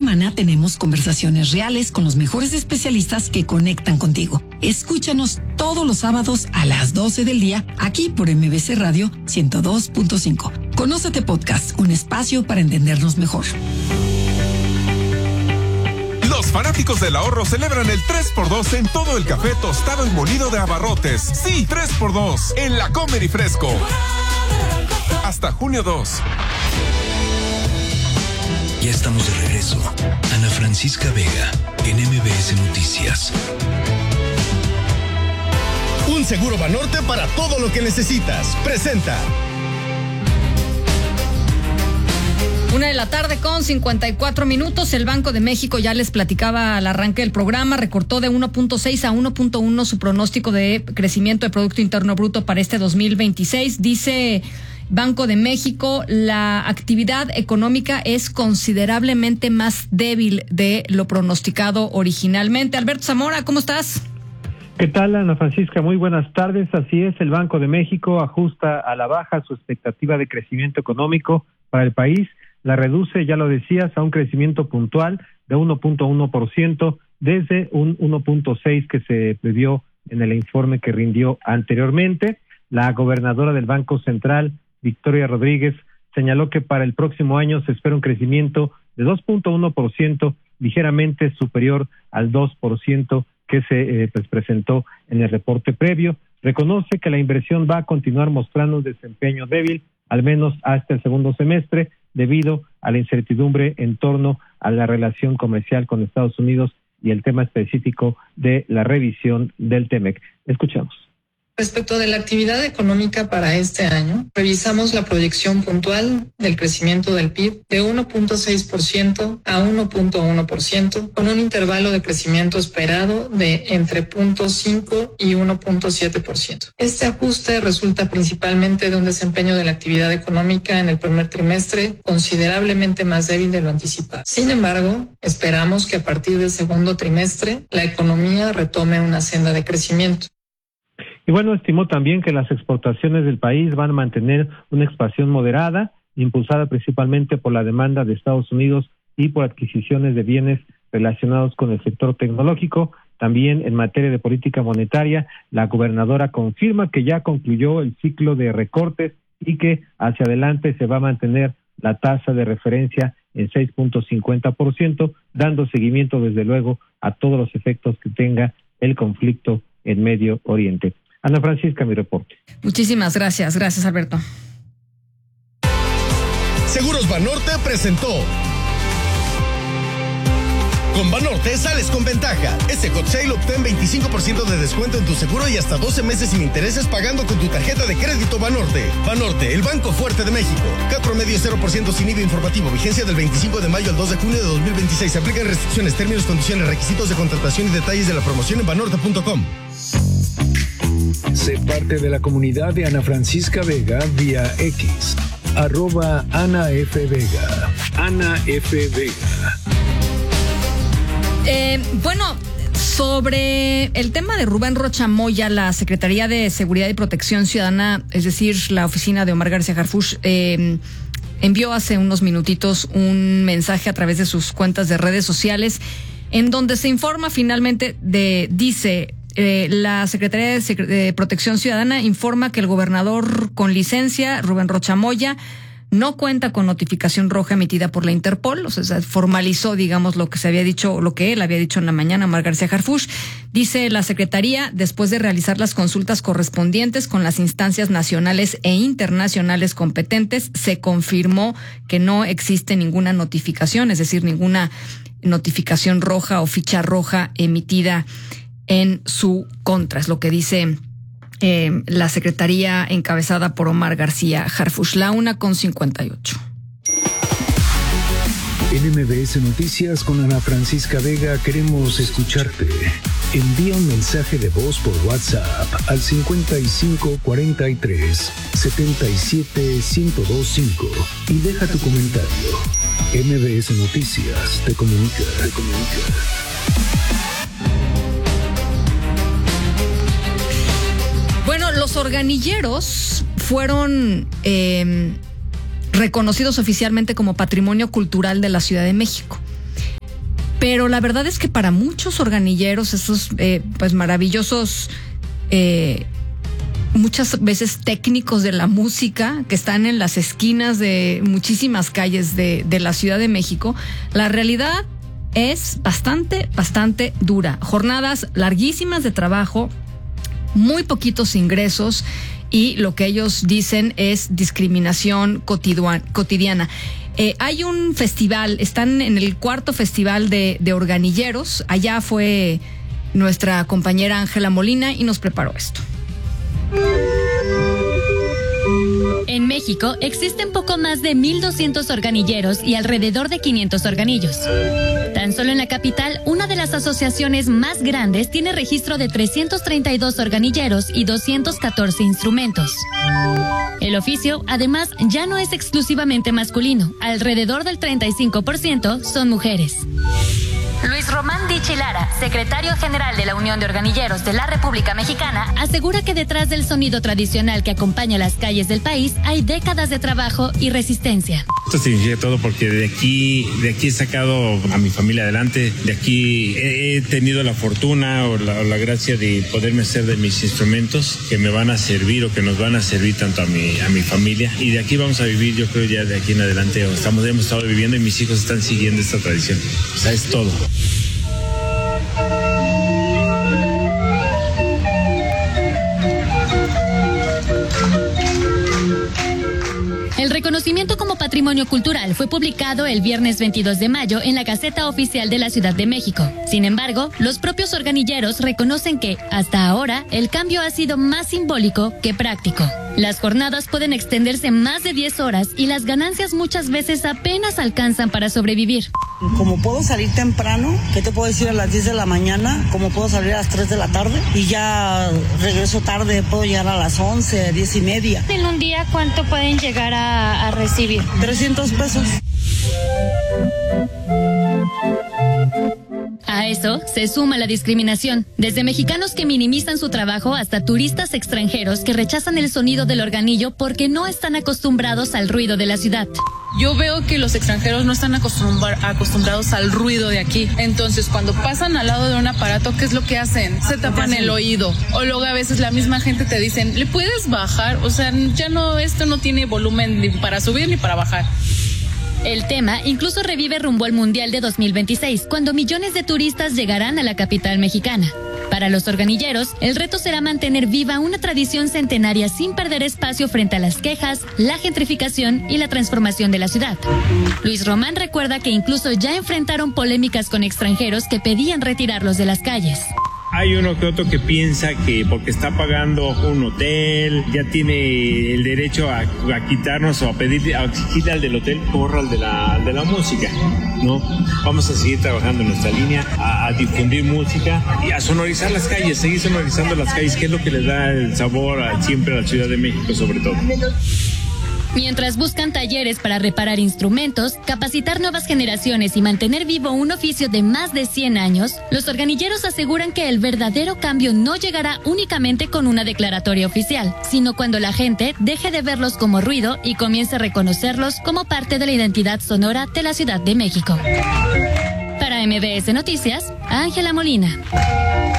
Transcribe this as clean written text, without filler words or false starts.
semana tenemos conversaciones reales con los mejores especialistas que conectan contigo. Escúchanos todos los sábados a las 12 del día, aquí por MBC Radio 102.5. Conócete Podcast, un espacio para entendernos mejor. Los fanáticos del ahorro celebran el 3x2 en todo el café tostado y molido de Abarrotes. Sí, 3x2 en La Comer y Fresco. Hasta junio 2. Ya estamos de regreso. Ana Francisca Vega, en MBS Noticias. Un seguro Banorte para todo lo que necesitas. Presenta. 1:00 p.m. con 54 minutos. El Banco de México, ya les platicaba al arranque del programa, recortó de 1.6 a 1.1 su pronóstico de crecimiento de Producto Interno Bruto para este 2026. Dice Banco de México, la actividad económica es considerablemente más débil de lo pronosticado originalmente. Alberto Zamora, ¿cómo estás? ¿Qué tal, Ana Francisca? Muy buenas tardes. Así es, el Banco de México ajusta a la baja su expectativa de crecimiento económico para el país. La reduce, ya lo decías, a un crecimiento puntual de 1.1% desde un 1.6% que se previó en el informe que rindió anteriormente. La gobernadora del Banco Central, Victoria Rodríguez, señaló que para el próximo año se espera un crecimiento de 2.1%, ligeramente superior al 2% que se presentó en el reporte previo. Reconoce que la inversión va a continuar mostrando un desempeño débil, al menos hasta el segundo semestre, debido a la incertidumbre en torno a la relación comercial con Estados Unidos y el tema específico de la revisión del TEMEC. Escuchamos. Respecto de la actividad económica para este año, revisamos la proyección puntual del crecimiento del PIB de 1.6% a 1.1%, con un intervalo de crecimiento esperado de entre 0.5 y 1.7%. Este ajuste resulta principalmente de un desempeño de la actividad económica en el primer trimestre considerablemente más débil de lo anticipado. Sin embargo, esperamos que a partir del segundo trimestre la economía retome una senda de crecimiento. Y bueno, estimó también que las exportaciones del país van a mantener una expansión moderada, impulsada principalmente por la demanda de Estados Unidos y por adquisiciones de bienes relacionados con el sector tecnológico. También en materia de política monetaria, la gobernadora confirma que ya concluyó el ciclo de recortes y que hacia adelante se va a mantener la tasa de referencia en 6.50%, dando seguimiento desde luego a todos los efectos que tenga el conflicto en Medio Oriente. Ana Francisca, mi reporte. Muchísimas gracias. Gracias, Alberto. Seguros Banorte presentó. Con Banorte sales con ventaja. Este hot sale obtén 25% de descuento en tu seguro y hasta 12 meses sin intereses pagando con tu tarjeta de crédito Banorte. Banorte, el banco fuerte de México. CAT promedio 0% sin IVA informativo. Vigencia del 25 de mayo al 2 de junio de 2026. Se aplican restricciones, términos, condiciones, requisitos de contratación y detalles de la promoción en banorte.com. Sé parte de la comunidad de Ana Francisca Vega vía X, @AnaFVega. Ana F. Vega. Bueno, sobre el tema de Rubén Rocha Moya, la Secretaría de Seguridad y Protección Ciudadana, es decir, la oficina de Omar García Harfuch, envió hace unos minutitos un mensaje a través de sus cuentas de redes sociales en donde se informa finalmente dice... la Secretaría de Protección Ciudadana informa que el gobernador con licencia, Rubén Rocha Moya, no cuenta con notificación roja emitida por la Interpol. O sea, formalizó, digamos, lo que se había dicho, lo que él había dicho en la mañana, Omar García Harfuch. Dice la Secretaría, después de realizar las consultas correspondientes con las instancias nacionales e internacionales competentes, se confirmó que no existe ninguna notificación, es decir, ninguna notificación roja o ficha roja emitida en su contra, es lo que dice la Secretaría encabezada por Omar García Harfuch. La 1:58. En MBS Noticias con Ana Francisca Vega queremos escucharte. Envía un mensaje de voz por WhatsApp al 5543 77 1025 y deja tu comentario. MBS Noticias te comunica. Bueno, los organilleros fueron reconocidos oficialmente como Patrimonio Cultural de la Ciudad de México. pero la verdad es que para muchos organilleros, esos pues maravillosos, muchas veces técnicos de la música que están en las esquinas de muchísimas calles de la Ciudad de México, la realidad es bastante dura. Jornadas larguísimas de trabajo, muy poquitos ingresos y lo que ellos dicen es discriminación cotidiana. Hay un festival, están en el 4º festival de organilleros. Allá fue nuestra compañera Ángela Molina y nos preparó esto. En México existen poco más de 1,200 organilleros y alrededor de 500 organillos. Tan solo en la capital, una de las asociaciones más grandes tiene registro de 332 organilleros y 214 instrumentos. El oficio, además, ya no es exclusivamente masculino. Alrededor del 35% son mujeres. Luis Román Dichi Lara, secretario general de la Unión de Organilleros de la República Mexicana, asegura que detrás del sonido tradicional que acompaña las calles del país hay décadas de trabajo y resistencia. Esto significa todo porque de aquí he sacado a mi familia adelante, de aquí he tenido la fortuna o la gracia de poderme hacer de mis instrumentos que me van a servir o que nos van a servir tanto a mi familia, y de aquí vamos a vivir, yo creo ya de aquí en adelante, hemos estado viviendo y mis hijos están siguiendo esta tradición. O sea, es todo. El reconocimiento como patrimonio cultural fue publicado el viernes 22 de mayo en la Gaceta Oficial de la Ciudad de México. Sin embargo, los propios organilleros reconocen que, hasta ahora, el cambio ha sido más simbólico que práctico. Las jornadas pueden extenderse más de 10 horas y las ganancias muchas veces apenas alcanzan para sobrevivir. Como puedo salir temprano, ¿qué te puedo decir? A las 10 de la mañana, como puedo salir a las 3 de la tarde y ya regreso tarde, puedo llegar a las 11, 10 y media. En un día, ¿cuánto pueden llegar a recibir? 300 pesos. A eso se suma la discriminación, desde mexicanos que minimizan su trabajo hasta turistas extranjeros que rechazan el sonido del organillo porque no están acostumbrados al ruido de la ciudad. Yo veo que los extranjeros no están acostumbrados al ruido de aquí. Entonces, cuando pasan al lado de un aparato, ¿qué es lo que hacen? Se tapan el oído. O luego a veces la misma gente te dicen, ¿le puedes bajar? O sea, ya no, esto no tiene volumen ni para subir ni para bajar. El tema incluso revive rumbo al Mundial de 2026, cuando millones de turistas llegarán a la capital mexicana. Para los organilleros, el reto será mantener viva una tradición centenaria sin perder espacio frente a las quejas, la gentrificación y la transformación de la ciudad. Luis Román recuerda que incluso ya enfrentaron polémicas con extranjeros que pedían retirarlos de las calles. Hay uno que otro que piensa que porque está pagando un hotel, ya tiene el derecho a quitarnos o a pedirle, a exigirle al del hotel corra al de la música, ¿no? Vamos a seguir trabajando en nuestra línea, a difundir música y a sonorizar las calles, seguir sonorizando las calles, que es lo que le da el sabor siempre a la Ciudad de México sobre todo. Mientras buscan talleres para reparar instrumentos, capacitar nuevas generaciones y mantener vivo un oficio de más de 100 años, los organilleros aseguran que el verdadero cambio no llegará únicamente con una declaratoria oficial, sino cuando la gente deje de verlos como ruido y comience a reconocerlos como parte de la identidad sonora de la Ciudad de México. Para MBS Noticias, Ángela Molina.